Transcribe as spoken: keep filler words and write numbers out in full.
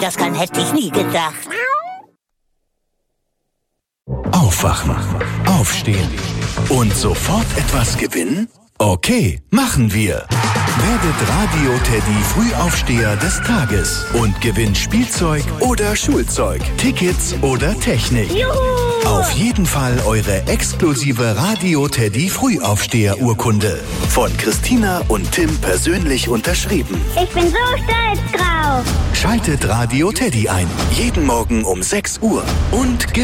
Das kann hätte ich nie gedacht. Aufwachen, aufstehen und sofort etwas gewinnen? Okay, machen wir. Werdet Radio Teddy Frühaufsteher des Tages und gewinnt Spielzeug oder Schulzeug, Tickets oder Technik. Juhu! Auf jeden Fall eure exklusive Radio Teddy Frühaufsteher-Urkunde. Von Christina und Tim persönlich unterschrieben. Ich bin so stolz drauf. Schaltet Radio Teddy ein. Jeden Morgen um sechs Uhr. Und